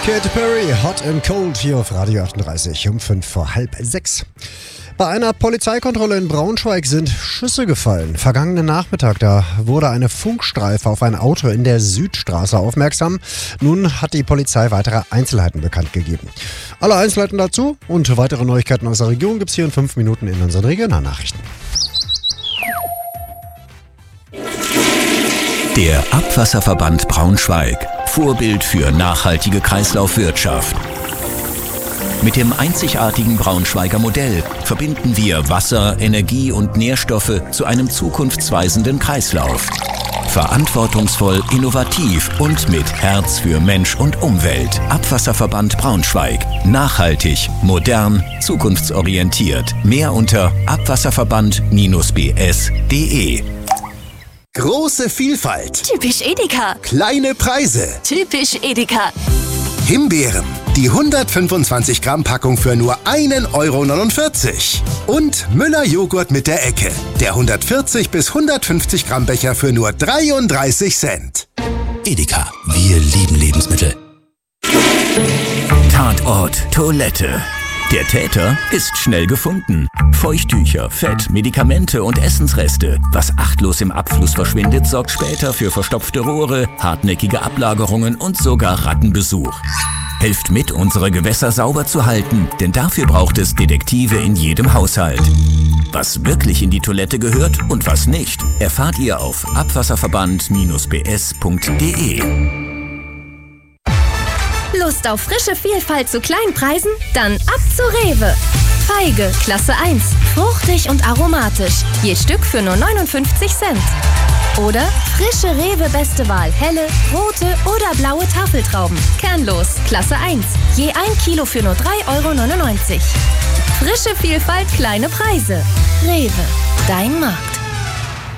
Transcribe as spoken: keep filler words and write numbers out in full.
Katy Perry, Hot and Cold hier auf Radio achtunddreißig um fünf vor halb sechs. Bei einer Polizeikontrolle in Braunschweig sind Schüsse gefallen. Vergangenen Nachmittag, da wurde eine Funkstreife auf ein Auto in der Südstraße aufmerksam. Nun hat die Polizei weitere Einzelheiten bekannt gegeben. Alle Einzelheiten dazu und weitere Neuigkeiten aus der Region gibt's hier in fünf Minuten in unseren Regionalnachrichten. Der Abwasserverband Braunschweig. Vorbild für nachhaltige Kreislaufwirtschaft. Mit dem einzigartigen Braunschweiger Modell verbinden wir Wasser, Energie und Nährstoffe zu einem zukunftsweisenden Kreislauf. Verantwortungsvoll, innovativ und mit Herz für Mensch und Umwelt. Abwasserverband Braunschweig. Nachhaltig, modern, zukunftsorientiert. Mehr unter abwasserverband B S punkt de. Große Vielfalt. Typisch Edeka. Kleine Preise. Typisch Edeka. Himbeeren. Die hundertfünfundzwanzig Gramm Packung für nur ein Euro neunundvierzig. Und Müller-Joghurt mit der Ecke. Der hundertvierzig bis hundertfünfzig Gramm Becher für nur dreiunddreißig Cent. Edeka. Wir lieben Lebensmittel. Tatort Toilette. Der Täter ist schnell gefunden. Feuchttücher, Fett, Medikamente und Essensreste. Was achtlos im Abfluss verschwindet, sorgt später für verstopfte Rohre, hartnäckige Ablagerungen und sogar Rattenbesuch. Helft mit, unsere Gewässer sauber zu halten, denn dafür braucht es Detektive in jedem Haushalt. Was wirklich in die Toilette gehört und was nicht, erfahrt ihr auf abwasserverband B S punkt de. Lust auf frische Vielfalt zu kleinen Preisen? Dann ab zu Rewe. Feige, Klasse eins. Fruchtig und aromatisch. Je Stück für nur neunundfünfzig Cent. Oder frische Rewe Beste Wahl. Helle, rote oder blaue Tafeltrauben. Kernlos, Klasse eins. Je ein Kilo für nur drei Euro neunundneunzig. Frische Vielfalt, kleine Preise. Rewe, dein Markt.